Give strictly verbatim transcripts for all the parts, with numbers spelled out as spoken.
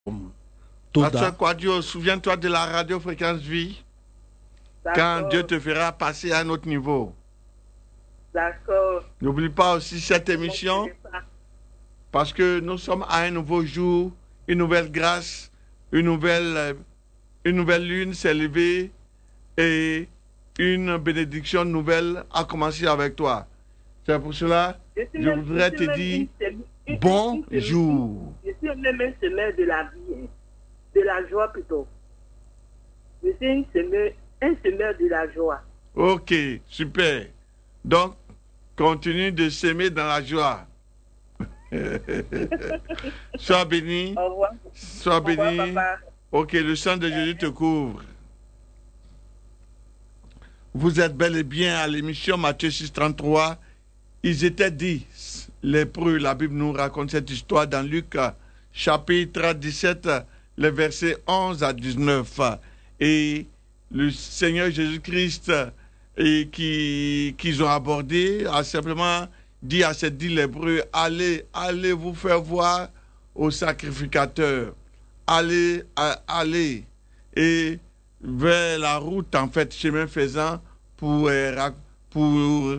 Pasteur Quadio, souviens-toi de la radio Fréquence Vie. Quand Dieu te fera passer à un autre niveau. D'accord. N'oublie pas aussi cette émission, parce que nous sommes à un nouveau jour, une nouvelle grâce, une nouvelle, une nouvelle lune s'est levée et une bénédiction nouvelle a commencé avec toi. C'est pour cela que je, je voudrais te dire bonjour. Je suis même un semeur de la vie, de la joie plutôt. Je suis une semeur, un semeur de la joie. Ok, super. Donc, continue de s'aimer dans la joie. Sois béni. Au revoir. Sois Au revoir, béni. papa. Ok, le sang de Jésus te couvre. Vous êtes bel et bien à l'émission Matthieu six trente-trois. Ils étaient dix, lépreux. La Bible nous raconte cette histoire dans Luc chapitre dix-sept, les versets onze à dix-neuf. Et le Seigneur Jésus-Christ et qui qu'ils ont abordé a simplement dit à ces dix lépreux, allez, allez vous faire voir au sacrificateur. Allez, à, allez. Et vers la route, en fait, chemin faisant, pour, euh, pour,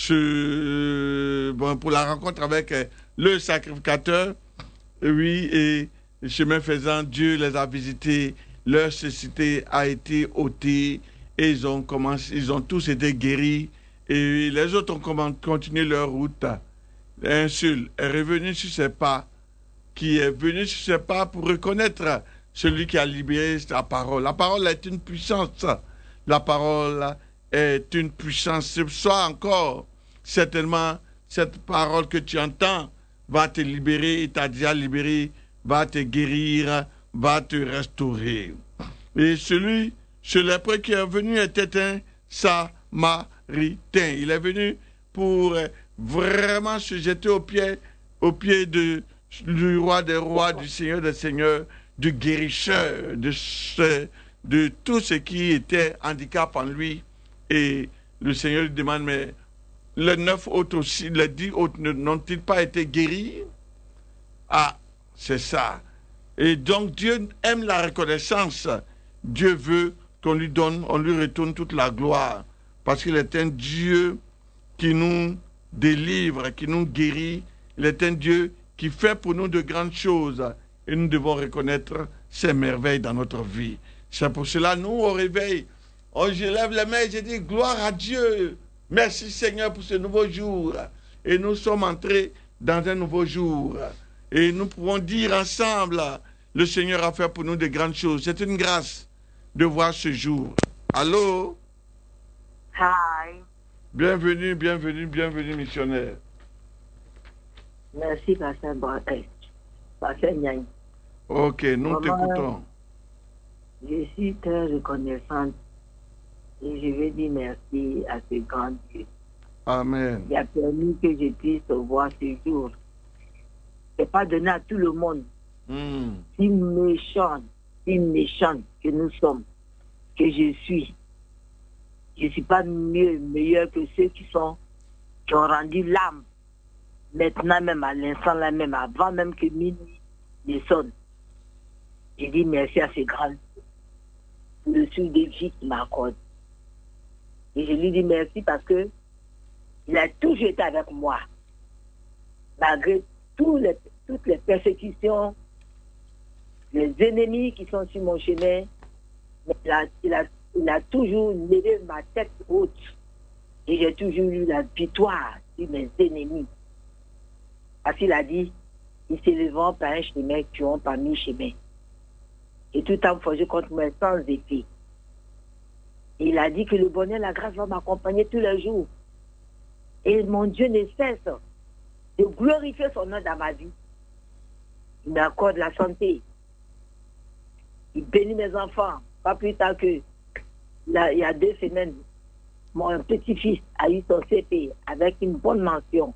ce, bon, pour la rencontre avec euh, le sacrificateur. Oui, et chemin faisant, Dieu les a visités, leur cécité a été ôtée, et ils ont commencé, ils ont tous été guéris, et les autres ont continué leur route. Un seul est revenu sur ses pas, qui est venu sur ses pas pour reconnaître celui qui a libéré sa parole. La parole est une puissance. La parole est une puissance. Ce soir encore, certainement, cette parole que tu entends va te libérer, et t'a déjà libéré, va te guérir, va te restaurer. Et celui, ce lépreux qui est venu était un Samaritain. Il est venu pour vraiment se jeter aux pieds, aux pieds de, du roi des rois, du Seigneur des seigneurs, du guérisseur, de, ce, de tout ce qui était handicap en lui. Et le Seigneur lui demande, mais les neuf autres aussi, les dix autres n'ont-ils pas été guéris? Ah, c'est ça. Et donc Dieu aime la reconnaissance. Dieu veut qu'on lui donne, on lui retourne toute la gloire. Parce qu'il est un Dieu qui nous délivre, qui nous guérit. Il est un Dieu qui fait pour nous de grandes choses. Et nous devons reconnaître ses merveilles dans notre vie. C'est pour cela, nous, au réveil, oh, je lève les mains et je dis gloire à Dieu. Merci Seigneur pour ce nouveau jour. Et nous sommes entrés dans un nouveau jour. Et nous pouvons dire ensemble, le Seigneur a fait pour nous de grandes choses. C'est une grâce de voir ce jour. Allô? Hi. Bienvenue, bienvenue, bienvenue, missionnaire. Merci, Pasteur Boateng. Pasteur Nyan. Ok, nous t'écoutons. Je suis très reconnaissante et je veux dire merci à ce grand Dieu. Amen. Il a permis que je puisse voir ce jour. Ce n'est pas donné à tout le monde. Mm. Si méchant, si méchant que nous sommes, que je suis, je ne suis pas mieux, meilleur que ceux qui sont, qui ont rendu l'âme. Maintenant même, à l'instant là même, avant même que minuit ne sonne. Je dis merci à ce grand Dieu pour le souffle de vie qu'il m'accorde. Et je lui dis merci parce que il a toujours été avec moi. Malgré tous les, toutes les persécutions, les ennemis qui sont sur mon chemin, il a, il a, il a toujours levé ma tête haute. Et j'ai toujours eu la victoire sur mes ennemis. Parce qu'il a dit, ils s'élèveront par un chemin, tueront par mille chemins. Et tout en forgé contre moi sans épée. Et il a dit que le bonheur, la grâce va m'accompagner tous les jours. Et mon Dieu ne cesse de glorifier son nom dans ma vie. Il m'accorde la santé. Il bénit mes enfants. Pas plus tard que, là, il y a deux semaines, mon petit-fils a eu son C P avec une bonne mention.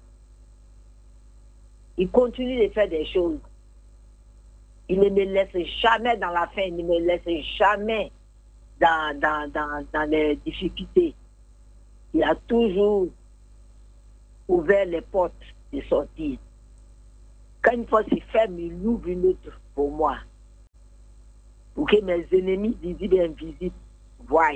Il continue de faire des choses. Il ne me laisse jamais dans la faim, il ne me laisse jamais dans, dans, dans, dans les difficultés. Il a toujours ouvert les portes de sortie. Quand une fois c'est ferme, il ouvre une autre pour moi. pour que mes ennemis visibles et invisibles voient.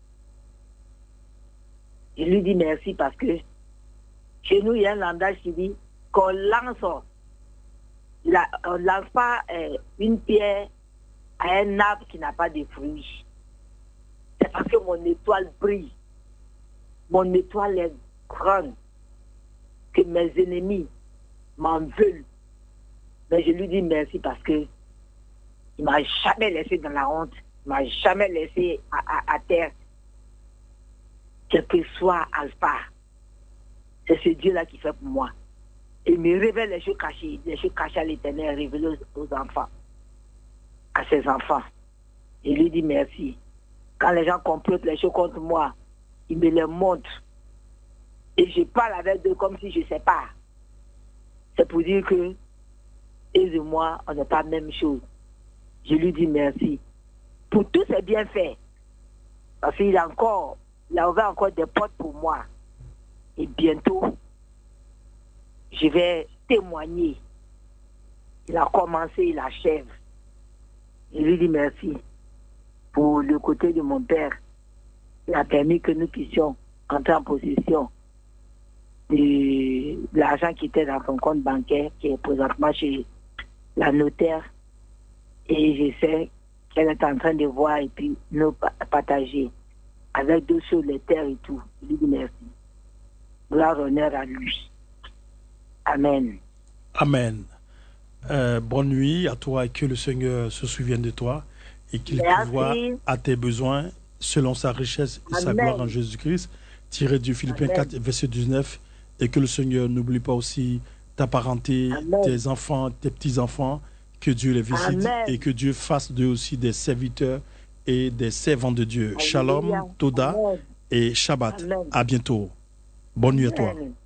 Je lui dis merci parce que chez nous, il y a un langage qui dit qu'on lance, la, on ne lance pas euh, une pierre à un arbre qui n'a pas de fruits. C'est parce que mon étoile brille. Mon étoile est grande. Que mes ennemis m'en veulent. Mais je lui dis merci parce que il ne m'a jamais laissé dans la honte. Il ne m'a jamais laissé à, à, à terre. Quel que soit Alpha. C'est ce Dieu-là qui fait pour moi. Il me révèle les choses cachées. Les choses cachées à l'Éternel révélées aux enfants. À ses enfants. Je lui dis merci. Quand les gens complotent les choses contre moi, il me les montre. Et je parle avec eux comme si je ne sais pas. C'est pour dire que eux et moi, on n'est pas la même chose. Je lui dis merci. Pour tous ces bienfaits. Parce qu'il a encore, il a ouvert encore des portes pour moi. Et bientôt, je vais témoigner. Il a commencé, il achève. Je lui dis merci. Pour le côté de mon père, il a permis que nous puissions entrer en possession de l'argent qui était dans son compte bancaire, qui est présentement chez la notaire. Et je sais qu'elle est en train de voir et puis nous partager avec deux sur les terres et tout. Je lui dis merci. Gloire, honneur à lui. Amen. Amen. Euh, bonne nuit à toi et que le Seigneur se souvienne de toi et qu'il pourvoie à tes besoins selon sa richesse et Amen. Sa gloire en Jésus-Christ. Tiré du Philippiens Amen. quatre, verset dix-neuf. Et que le Seigneur n'oublie pas aussi ta parenté, Amen. Tes enfants, tes petits-enfants. Que Dieu les visite Amen. Et que Dieu fasse d'eux aussi des serviteurs et des servants de Dieu. Alléluia. Shalom, Toda Amen. Et Shabbat. Amen. À bientôt. Bonne nuit à toi. Amen.